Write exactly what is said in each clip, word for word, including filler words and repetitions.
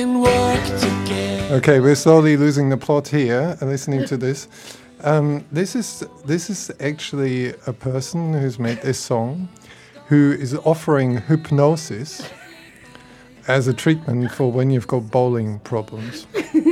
Okay, we're slowly losing the plot here, uh, listening to this. Um, this is this is actually a person who's made this song, who is offering hypnosis as a treatment for when you've got bowling problems.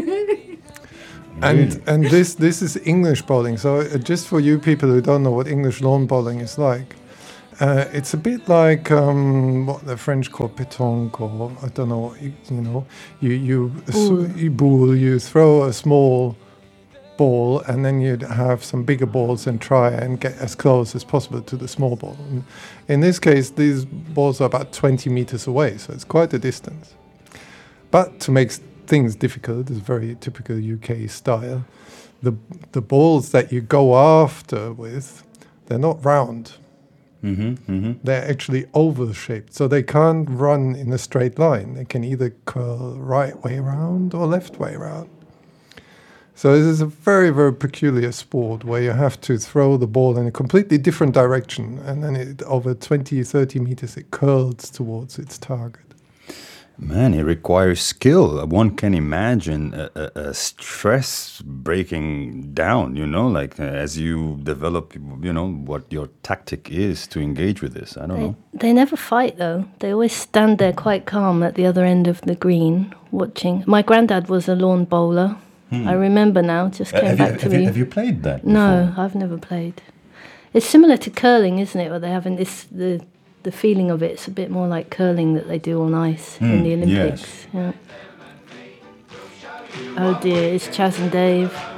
And and this this is English bowling. So uh, just for you people who don't know what English lawn bowling is like, uh, it's a bit like um, what the French call pétanque, or I don't know. You, you know, you you Boule. s- you boule. You throw a small ball, and then you'd have some bigger balls and try and get as close as possible to the small ball. And in this case, these balls are about twenty meters away, so it's quite a distance. But to make things difficult, is very typical U K style. The the balls that you go after with, they're not round. Mm-hmm, mm-hmm. They're actually oval shaped, so they can't run in a straight line. They can either curl right way around or left way around. So this is a very, very peculiar sport where you have to throw the ball in a completely different direction, and then it, over twenty, thirty meters, it curls towards its target. Man, it requires skill. One can imagine a, a, a stress breaking down, you know, like uh, as you develop, you know, what your tactic is to engage with this. I don't They, know. they never fight, though. They always stand there quite calm at the other end of the green, watching. My granddad was a lawn bowler. I remember now, just came back to me. played that No, I've never played. It's similar to curling, isn't it? Where they haven't this the the feeling of it's a bit more like curling that they do on ice in Mm, the Olympics. yes. Yeah. Oh dear, it's Chaz and Dave.